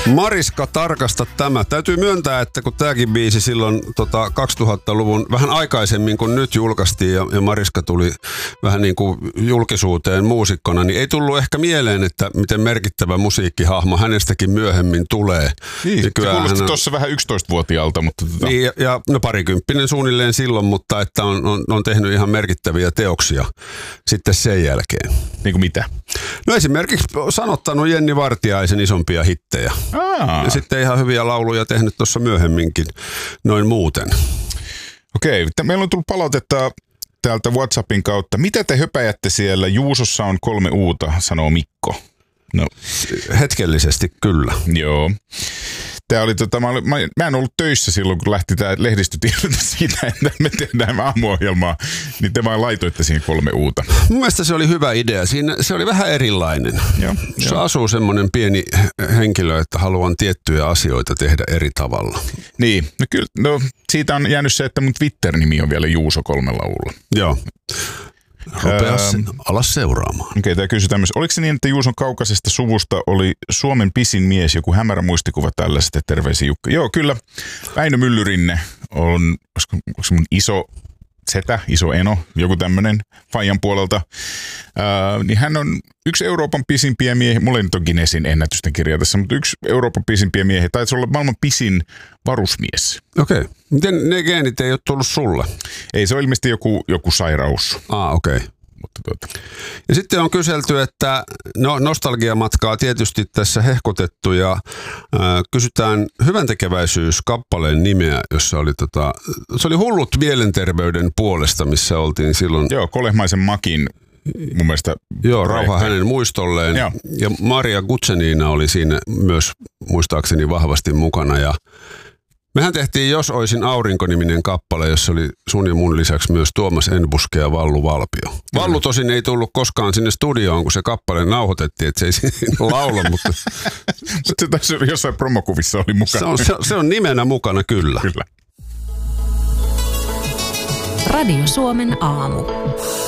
Mariska, tarkasta tämä. Täytyy myöntää, että kun tämäkin biisi silloin 2000-luvun vähän aikaisemmin kuin nyt julkaistiin ja Mariska tuli vähän niin kuin julkisuuteen muusikkona, niin ei tullut ehkä mieleen, että miten merkittävä musiikkihahmo hänestäkin myöhemmin tulee. Niin, se kuulosti tuossa vähän 11-vuotiaalta. Mutta Niin, ja parikymppinen suunnilleen silloin, mutta että on tehnyt ihan merkittäviä teoksia sitten sen jälkeen. Niin kuin mitä? No esimerkiksi sanottanut Jenni Vartiaisen isompia hittejä. Ja sitten ihan hyviä lauluja tehnyt tuossa myöhemminkin, noin muuten. Okei, meillä on tullut palautetta täältä WhatsAppin kautta. Mitä te höpäjätte siellä? Juusossa on 3 uuta, sanoo Mikko. No. Hetkellisesti kyllä. Joo. Tämä oli, mä en ollut töissä silloin, kun lähti tämä lehdistötiedote siitä, että me tehdään aamuohjelmaa, niin te vaan laitoitte siihen 3 uuta. Mun mielestä se oli hyvä idea. Se oli vähän erilainen. Se asuu semmoinen pieni henkilö, että haluan tiettyjä asioita tehdä eri tavalla. Niin, no kyllä, siitä on jäänyt se, että mun Twitter-nimi on vielä Juuso 3 uulla. Joo. Rupea alas seuraamaan. Okei, tämä kysyy tämmöistä. Oliko se niin, että Juuson kaukaisesta suvusta oli Suomen pisin mies, joku hämärä muistikuva tällaista, terveisiä Jukka? Joo, kyllä. Väinö Myllyrinne on, onko se mun iso setä, iso eno, joku tämmöinen faijan puolelta. Niin hän on yksi Euroopan pisimpiä miehiä, mulla ei nyt ole Guinnessin ennätysten kirja tässä, mutta yksi Euroopan pisimpiä miehiä. Taisi olla maailman pisin varusmies. Okei. Miten ne geenit ei ole tullut sulle? Ei, se on ilmeisesti joku sairaus. Okei. Ja sitten on kyselty, että nostalgiamatkaa tietysti tässä hehkutettu ja kysytään hyväntekeväisyyskappaleen nimeä, jossa oli se oli Hullut mielenterveyden puolesta, missä oltiin silloin. Joo, Kolehmaisen Makin mun mielestä. Joo, rauha hänen muistolleen. Joo. Ja Maria Gutsenina oli siinä myös muistaakseni vahvasti mukana ja mehän tehtiin Jos oisin aurinko-niminen kappale, jossa oli sun ja mun lisäksi myös Tuomas Enbuske ja Vallu Valpio. Vallu tosin ei tullut koskaan sinne studioon, kun se kappale nauhoitettiin, että se ei siinä laula, mutta se tässä jossain promokuvissa oli mukana. Se on nimenä mukana, kyllä. Kyllä. Radio Suomen aamu.